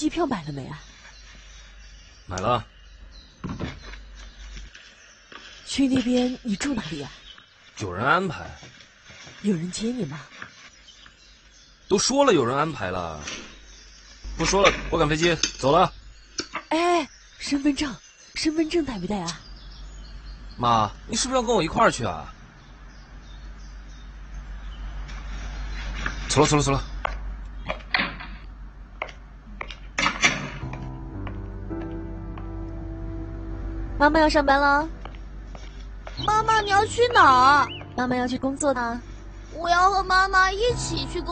机票买了没啊？ 买了。 去那边你住哪里啊？ 有人安排。 有人接你吗？ 都说了有人安排了。不说了，我赶飞机走了。 哎，身份证带没带啊？ 妈，你是不是要跟我一块儿去啊？走了。 妈妈要上班了。 妈妈，你要去哪儿？ 妈妈要去工作的。 我要和妈妈一起去工作。